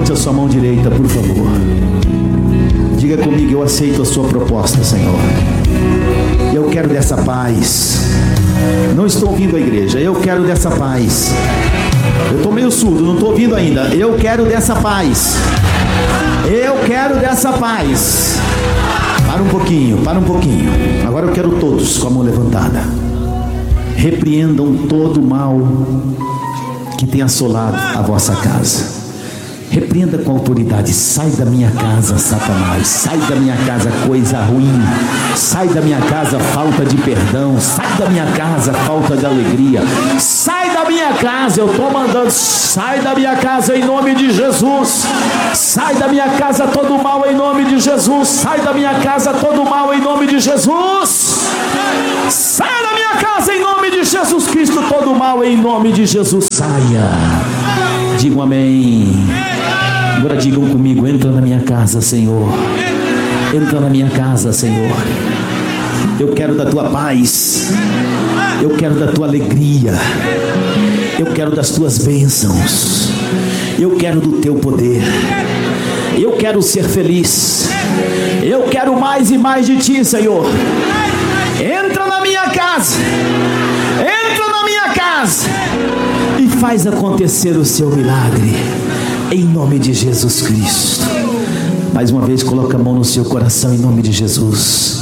Levante a sua mão direita, por favor. Diga comigo: eu aceito a sua proposta, Senhor. Eu quero dessa paz. Não estou ouvindo a igreja. Eu quero dessa paz. Eu estou meio surdo, não estou ouvindo ainda. Eu quero dessa paz. Eu quero dessa paz. Para um pouquinho, para um pouquinho. Agora eu quero todos com a mão levantada. Repreendam todo o mal que tem assolado a vossa casa. Repreenda com autoridade: sai da minha casa, Satanás. Sai da minha casa, coisa ruim. Sai da minha casa, falta de perdão. Sai da minha casa, falta de alegria. Sai da minha casa, eu estou mandando. Sai da minha casa em nome de Jesus. Sai da minha casa todo mal em nome de Jesus. Sai da minha casa todo mal em nome de Jesus. Sai da minha casa em nome de Jesus Cristo, todo mal em nome de Jesus. Saia. Digam amém. Agora digam comigo: entra na minha casa, Senhor. Entra na minha casa, Senhor. Eu quero da tua paz. Eu quero da tua alegria. Eu quero das tuas bênçãos. Eu quero do teu poder. Eu quero ser feliz. Eu quero mais e mais de ti, Senhor. Entra na minha casa. Entra na minha casa e faz acontecer o seu milagre, em nome de Jesus Cristo. Mais uma vez, coloca a mão no seu coração, em nome de Jesus.